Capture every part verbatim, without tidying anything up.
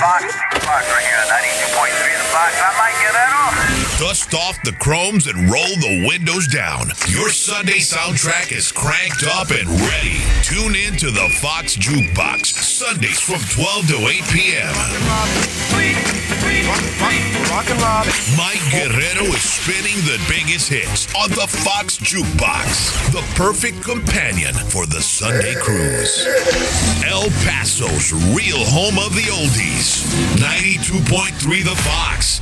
Fox. Fox right here, ninety-two point three The Fox. I'm Mike Guerrero. Dust off the chromes and roll the windows down. Your Sunday soundtrack is cranked up and ready. Tune in to the Fox Jukebox, Sundays from twelve to eight p.m. Mike Guerrero is spinning the biggest hits on the Fox Jukebox, the perfect companion for the Sunday cruise. El Paso's real home of the oldies, ninety-two point three The Fox.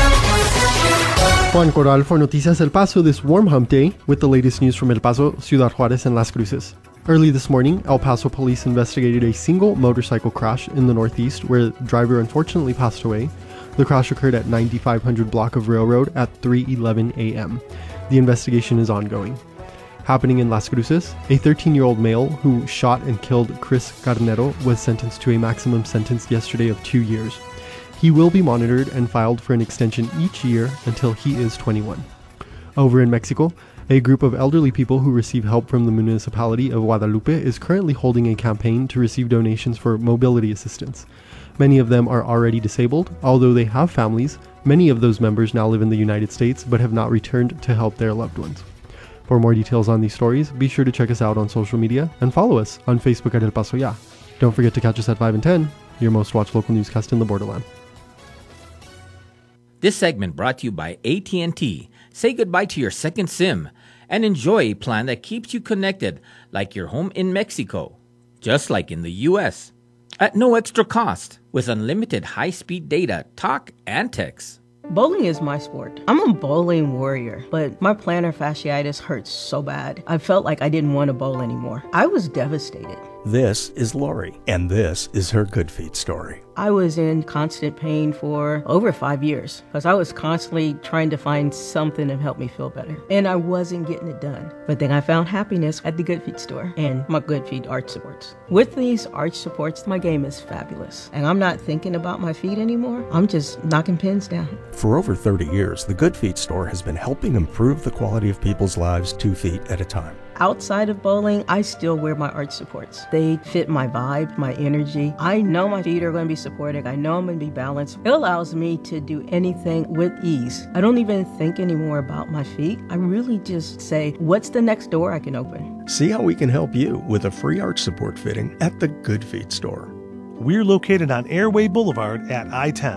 Juan Corral for Noticias El Paso this warm hump day with the latest news from El Paso, Ciudad Juarez, and Las Cruces. Early this morning, El Paso police investigated a single motorcycle crash in the northeast where the driver unfortunately passed away. The crash occurred at ninety-five hundred block of Railroad at three eleven a.m. The investigation is ongoing. Happening in Las Cruces, a thirteen-year-old male who shot and killed Chris Carnero was sentenced to a maximum sentence yesterday of two years. He will be monitored and filed for an extension each year until he is twenty-one. Over in Mexico, a group of elderly people who receive help from the municipality of Guadalupe is currently holding a campaign to receive donations for mobility assistance. Many of them are already disabled, although they have families. Many of those members now live in the United States but have not returned to help their loved ones. For more details on these stories, be sure to check us out on social media and follow us on Facebook at El Paso Ya. Don't forget to catch us at five and ten, your most watched local newscast in the borderland. This segment brought to you by A T and T. Say goodbye to your second SIM and enjoy a plan that keeps you connected like you're home in Mexico, just like in the U S, at no extra cost with unlimited high-speed data, talk, and text. Bowling is my sport. I'm a bowling warrior, but my plantar fasciitis hurts so bad. I felt like I didn't want to bowl anymore. I was devastated. This is Lori, and this is her Good Feet story. I was in constant pain for over five years because I was constantly trying to find something to help me feel better, and I wasn't getting it done. But then I found happiness at the Good Feet store and my Good Feet arch supports. With these arch supports, my game is fabulous, and I'm not thinking about my feet anymore. I'm just knocking pins down. For over thirty years, the Good Feet store has been helping improve the quality of people's lives two feet at a time. Outside of bowling, I still wear my arch supports. They fit my vibe, my energy. I know my feet are going to be supported. I know I'm going to be balanced. It allows me to do anything with ease. I don't even think anymore about my feet. I really just say, what's the next door I can open? See how we can help you with a free arch support fitting at the Good Feet store. We're located on Airway Boulevard at I ten.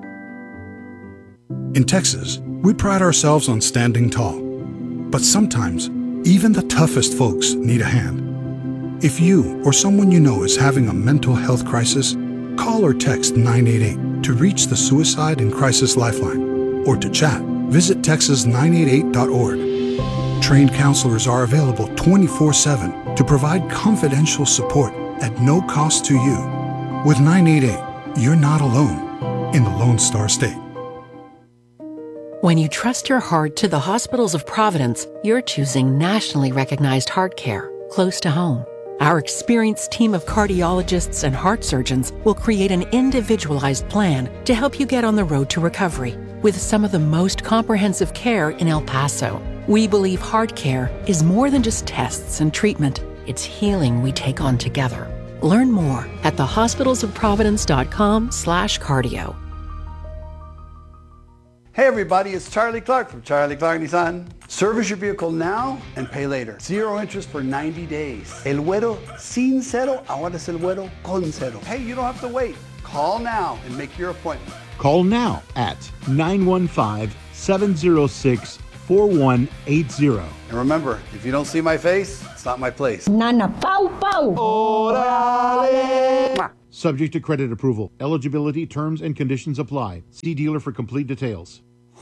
In Texas, we pride ourselves on standing tall. But sometimes, even the toughest folks need a hand. If you or someone you know is having a mental health crisis, call or text nine eight eight to reach the Suicide and Crisis Lifeline. Or to chat, visit texas nine eight eight dot org. Trained counselors are available twenty-four seven to provide confidential support at no cost to you. With nine eight eight, you're not alone in the Lone Star State. When you trust your heart to the hospitals of Providence, you're choosing nationally recognized heart care close to home. Our experienced team of cardiologists and heart surgeons will create an individualized plan to help you get on the road to recovery with some of the most comprehensive care in El Paso. We believe heart care is more than just tests and treatment. It's healing we take on together. Learn more at the hospitals of providence dot com slash cardio. Hey everybody, it's Charlie Clark from Charlie Clark Nissan. Service your vehicle now and pay later. Zero interest for ninety days. El Güero sin cero, ahora es el Güero con cero. Hey, you don't have to wait. Call now and make your appointment. Call now at nine one five, seven zero six, four one eight zero. And remember, if you don't see my face, it's not my place. Nana Pau Pau. Orale. Subject to credit approval. Eligibility, terms, and conditions apply. See dealer for complete details.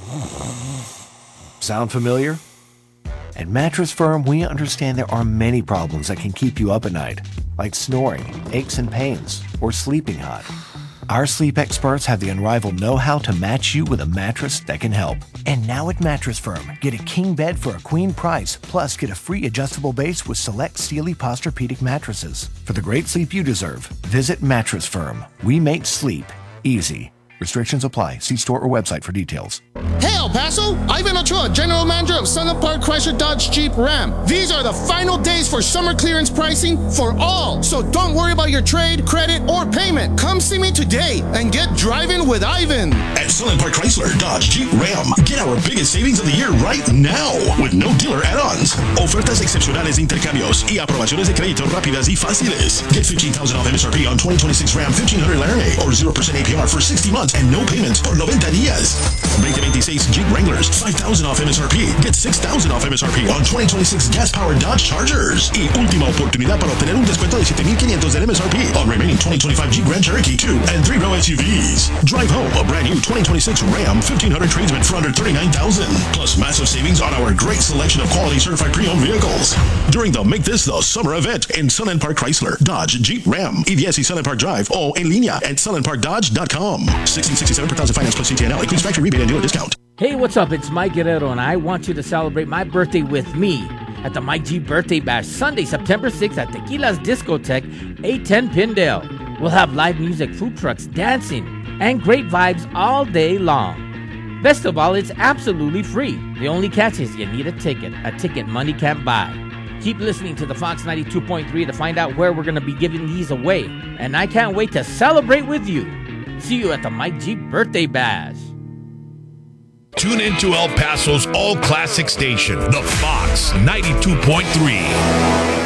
Sound familiar? At Mattress Firm, we understand there are many problems that can keep you up at night, like snoring, aches and pains, or sleeping hot. Our sleep experts have the unrivaled know-how to match you with a mattress that can help. And now at Mattress Firm, get a king bed for a queen price, plus get a free adjustable base with select Sealy Posturepedic mattresses. For the great sleep you deserve, visit Mattress Firm. We make sleep easy. Restrictions apply. See store or website for details. Hey El Paso, Ivan Ochoa, General Manager of Sunland Park Chrysler Dodge Jeep Ram. These are the final days for summer clearance pricing for all, so don't worry about your trade, credit, or payment. Come see me today and get driving with Ivan. At Sunland Park Chrysler Dodge Jeep Ram, get our biggest savings of the year right now with no dealer add-ons. Ofertas excepcionales de intercambios y aprobaciones de crédito rápidas y fáciles. Get fifteen thousand off M S R P on twenty twenty-six Ram fifteen hundred Laramie or zero percent A P R for sixty months and no payments por noventa días. twenty twenty-six Jeep Wranglers, five thousand off M S R P. Get six thousand off M S R P on twenty twenty-six gas-powered Dodge Chargers. Y última oportunidad para obtener un descuento de siete mil quinientos del M S R P on remaining twenty twenty-five Jeep Grand Cherokee two and three row S U Vs. Drive home a brand new twenty twenty-six Ram fifteen hundred tradesman for under thirty-nine thousand dollars. Plus massive savings on our great selection of quality certified pre-owned vehicles. During the Make This the Summer event in Sunland Park Chrysler, Dodge, Jeep, Ram, E V S y Sunland Park Drive o en línea at sunland park dodge dot com. sixteen sixty-seven per thousand finance plus C T N L includes factory rebate and dealer discount. Hey, what's up? It's Mike Guerrero, and I want you to celebrate my birthday with me at the Mike G Birthday Bash, Sunday, September sixth at Tequila's Discotheque, eight ten Pindale. We'll have live music, food trucks, dancing, and great vibes all day long. Best of all, it's absolutely free. The only catch is you need a ticket, a ticket money can't buy. Keep listening to the Fox ninety-two point three to find out where we're going to be giving these away. And I can't wait to celebrate with you. See you at the Mike G Birthday Bash. Tune into El Paso's all-classic station, the Fox ninety-two point three.